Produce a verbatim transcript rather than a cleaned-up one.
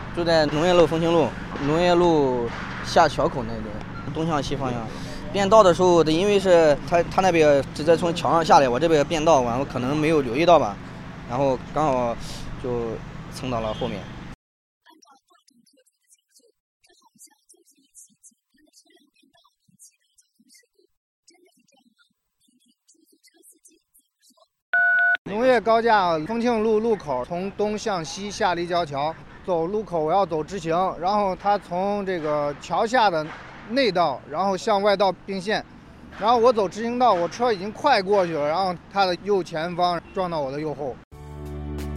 就在农业路丰兴路，农业路下桥口那边，东向西方向。变道的时候，因为是他他那边直接从桥上下来，我这边变道，完了可能没有留意到吧，然后刚好就蹭到了后面。 农业高架丰庆路路口从东向西下立交桥，走路口我要走直行，然后它从这个桥下的内道，然后向外道并线，然后我走直行道，我车已经快过去了，然后它的右前方撞到我的右后。